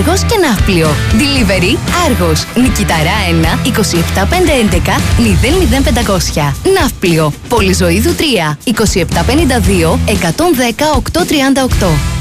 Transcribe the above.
Άργος και Ναύπλιο. Delivery Άργος. Νικηταρά 1 27511 00500. Ναύπλιο. Πολυζωίδου 3 2752 110 838.